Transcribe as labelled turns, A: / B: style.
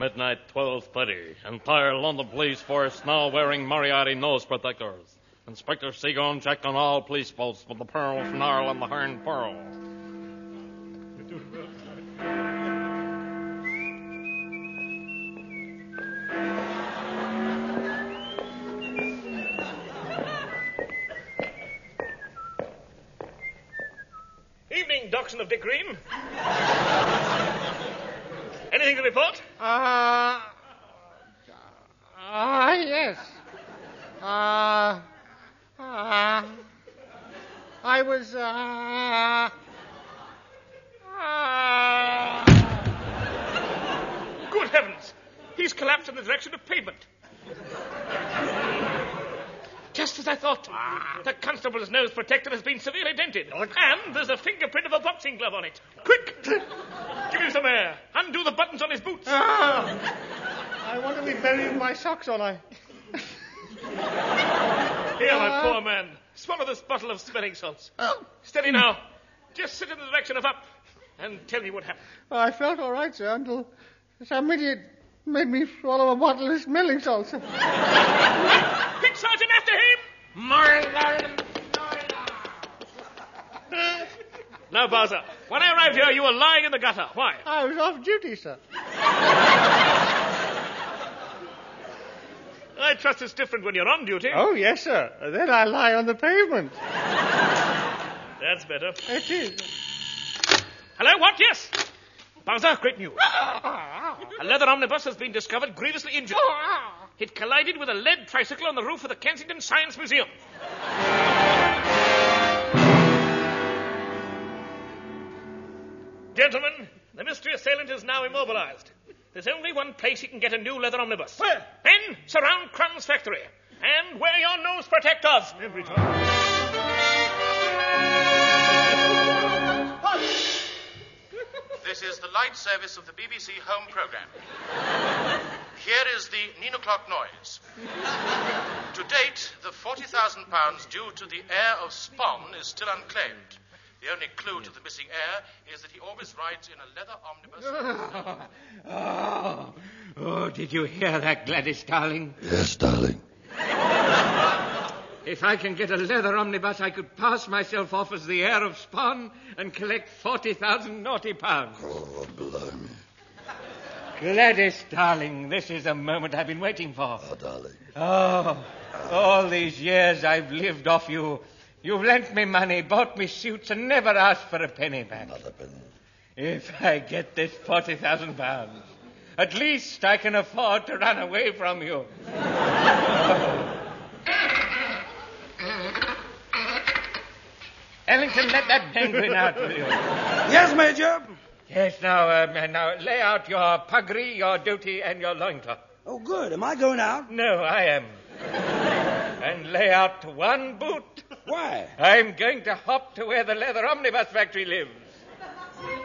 A: midnight 12:30. Entire London police force now wearing Moriarty nose protectors. Inspector Seagon checked on all police posts with the pearl snarl and the horn pearl.
B: Evening, Dachshund of Dick Green. Anything to report?
C: Yes. I was,
B: Good heavens! He's collapsed in the direction of pavement. Just as I thought. The constable's nose protector has been severely dented. And there's a fingerprint of a boxing glove on it. Quick! Give him some air. Undo the buttons on his boots.
C: I want to be buried with my socks on.
B: Here, my poor man. Swallow this bottle of smelling salts. Steady now. Just sit in the direction of up and tell me what happened.
C: I felt all right, sir, until some idiot made me swallow a bottle of smelling salts.
B: Quick, Sergeant, after him! Now, Bowser, when I arrived here, you were lying in the gutter. Why?
C: I was off duty, sir.
B: I trust it's different when you're on duty.
C: Oh, yes, sir. Then I lie on the pavement.
B: That's better.
C: It is.
B: Hello, what? Yes. Bowser, great news. A leather omnibus has been discovered grievously injured. It collided with a lead tricycle on the roof of the Kensington Science Museum. Gentlemen, the mystery assailant is now immobilized. There's only one place he can get a new leather omnibus.
C: Where?
B: Men, surround Crumb's factory. And wear your nose protectors. Every time.
D: This is the light service of the BBC Home Programme. Here is the 9 o'clock noise. To date, the £40,000 due to the heir of Spon is still unclaimed. The only clue to the missing heir is that he always rides in a leather omnibus.
E: Oh, did you hear that, Gladys, darling?
F: Yes, darling.
E: If I can get a leather omnibus, I could pass myself off as the heir of Spon and collect 40,000 naughty pounds.
F: Oh, blimey.
E: Gladys, darling, this is the moment I've been waiting for.
F: Oh, darling.
E: Oh, all these years I've lived off you. You've lent me money, bought me suits, and never asked for a penny back.
F: Not a penny.
E: If I get this 40,000 pounds, at least I can afford to run away from you. Ellington, let that penguin out, will you?
G: Yes, Major.
E: Yes, now lay out your puggree, your duty, and your loincloth.
G: Oh, good. Am I going out?
E: No, I am. And lay out one boot.
G: Why?
E: I'm going to hop to where the leather omnibus factory lives.